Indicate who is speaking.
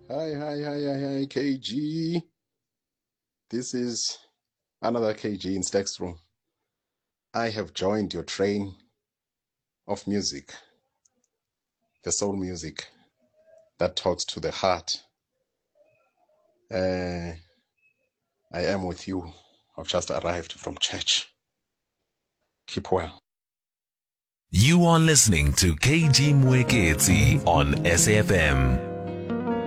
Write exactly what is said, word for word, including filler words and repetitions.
Speaker 1: Hi, hi, hi, hi, hi, K G. This is another K G in Stack's room. I have joined your train of music, the soul music that talks to the heart. Uh, I am with you. I've just arrived from church. Keep well.
Speaker 2: You are listening to K G Mwekezi on S F M.